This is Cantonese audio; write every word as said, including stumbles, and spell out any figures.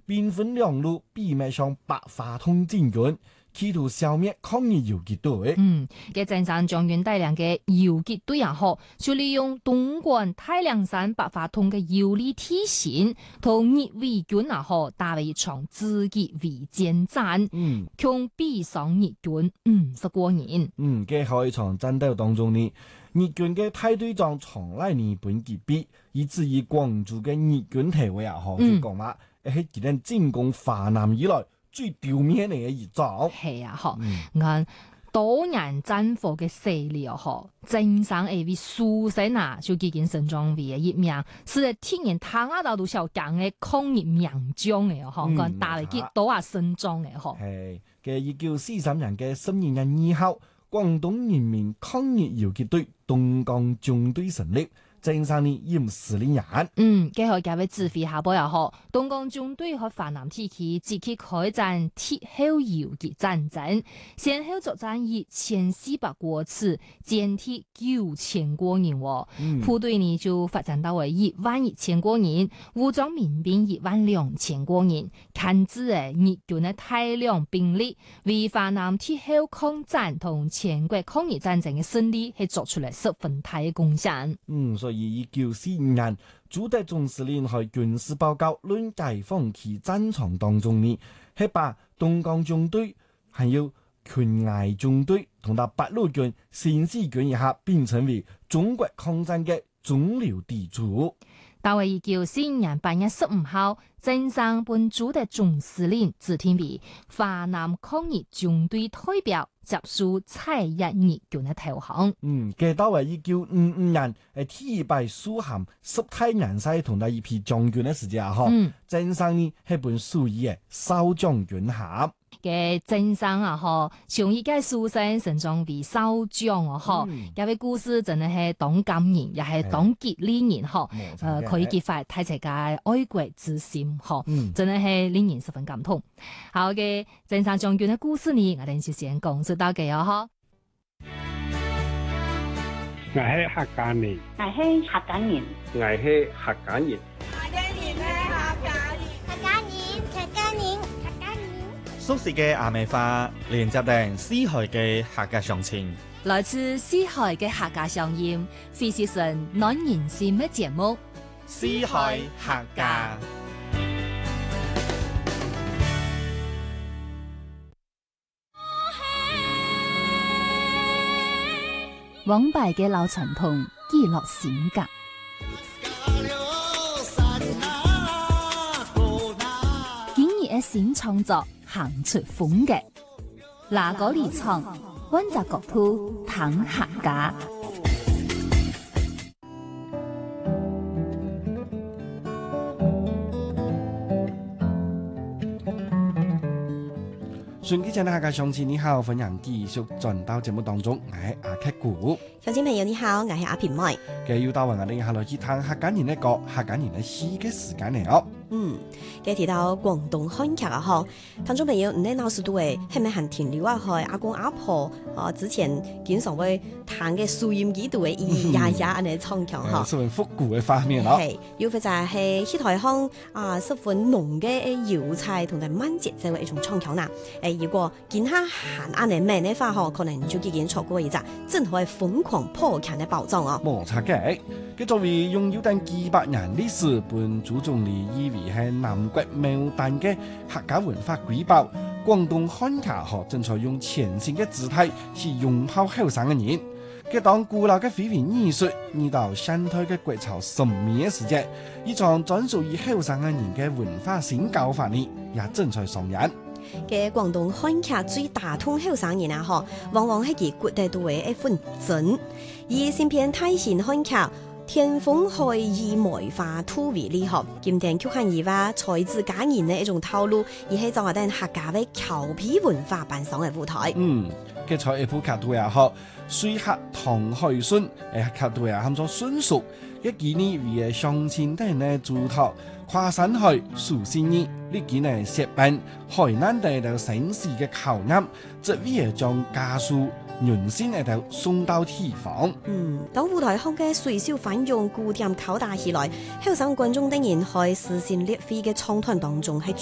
兵分兩路，媲美上百花通戰軍，企圖消滅抗日游擊隊。 嗯，嘅鎮山狀元帶領嘅游擊隊也好，就利用東莞太涼山百花通嘅有利地形，同日偽軍也好打為一場自己圍戰戰， 嗯， 強逼上日軍五十多人。 嗯，嘅喺一場戰鬥當中呢，日軍嘅大隊長從來日本擊斃，以至於廣州嘅日軍體委也好，就講話係佢哋進攻華南以來最丟面嘅一仗。 係啊，嗬、 嗯， 按多人戰火嘅勢力哦，嗬，正常係為蘇生啊，就幾件神裝為嘅一名，是天然坦亞道都小講嘅抗日名將嘅哦，嗬，講打嚟幾多啊神裝嘅嗬。 係嘅，一九四三年嘅十二月二號，廣東人民抗日游擊隊東江中隊成立。正上呢任司令員， 嗯，結合各位指揮下波又好，東江中隊喺華南地區積極開戰鐵後游擊戰爭，先後作戰一千四百多次，殲敵九千多人喎。 嗯、 部隊呢就發展到為一萬一千多人，武裝民兵一萬兩千多人，看至誒日軍嘅大量兵力，為華南鐵後抗戰同全國抗日戰爭嘅勝利係作出嚟十分大嘅貢獻。 嗯，所以一九四五年，朱德總司令喺軍事報告論解放期戰場當中呢，係把東江中隊還有拳崖中隊同埋八路軍、新四軍一下並稱為中國抗戰嘅中流砥柱。 到為一九四五年八月十五號，正上本朱德總司令指定為華南抗日中隊代表，接受蔡日日軍嘅投降。 嗯，嘅到為一九五五年，誒，第一擺蘇涵十太元帥同到一批將軍嘅時間啊，嗬、嗯，正上呢係本屬於嘅少將軍銜。 嘅正上啊，嗬，從依家蘇生成長為少將啊，嗬、嗯，有位故事真係係當感人，又係當激勵人，嗬，誒、呃，可以激發睇世界愛國之心，嗬、嗯，真係係令人十分感動。好嘅，正上將軍嘅故事呢，我哋就先講述到嘅哦，嗬。 我係客家人， 我係客家人， 我係客家人。 蘇軾嘅亞美花連接定詩海嘅客家鄉情， 來自詩海嘅客家鄉音，非是神暖人心嘅節目。 詩海客家， 往敗嘅老傳統，記錄性格。今日嘅新創作。行出風嘅，哪個離場？溫習國鋪談客家。 順基請大家上次你好，歡迎繼續轉到節目當中，我係阿 K 古。 小姐朋友你好，我係阿平妹。 嘅要到我哋下來去談客家人一個客家人嘅詩嘅時間嚟哦。 嗯，嘅提到廣東漢劇啊，嗬，聽眾朋友唔係老師都會係咪還停留啊？係阿公阿婆啊，之前經常會彈嘅收音機度嘅咿咿呀呀安尼唱腔嗬， 十分復古嘅畫面咯。 係，又或者係戲台腔啊，十分濃嘅油菜同埋慢節奏嘅一種唱腔啦。誒，如果見下行安尼咩嘅話嗬，可能就已經錯過一隻真係瘋狂破強嘅包裝哦。 冇錯嘅，佢作為擁有緊幾百年歷史，本祖宗里以為係南國牡丹嘅客家文化瑰寶，廣東漢劇學正在用全新嘅姿態去擁抱後生嘅人。佢當古老嘅非遺藝術，遇到現代嘅國潮神秘嘅時節，一場專屬於後生嘅人嘅文化新教法呢，也正在上演。 嘅廣東漢劇最打通後生人啊，嗬，往往係佢骨底度嘅一份真，以先片太線漢劇。天風海以梅花土為理學，今天曲漢語話才子佳人嘅一種套路，而係就話等客家嘅裘皮文化扮上嘅舞台。 嗯，嘅在一部劇度也好，水客唐海順，誒劇度也喊做順熟，一幾年為上千的人嘅主頭，跨山海數千年，呢幾年設辦海南地到城市嘅口音，即為將家屬。原先喺度送到地方。 嗯，當舞台上嘅水小反用古典敲打起來，後生觀眾當然喺視線烈飛嘅唱團當中係